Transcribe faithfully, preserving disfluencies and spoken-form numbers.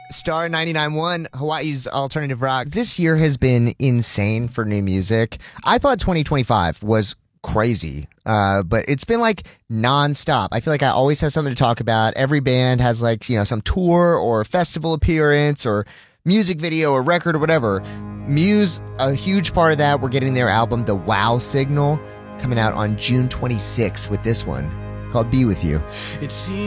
Star ninety-nine point one, Hawaii's alternative rock. This year has been insane for new music. I thought twenty twenty-five was crazy, uh, but it's been like nonstop. I feel like I always have something to talk about. Every band has like, you know, some tour or festival appearance or music video or record or whatever. Muse, a huge part of that. We're getting their album, The Wow Signal, coming out on June twenty-sixth with this one called Be With You. It seems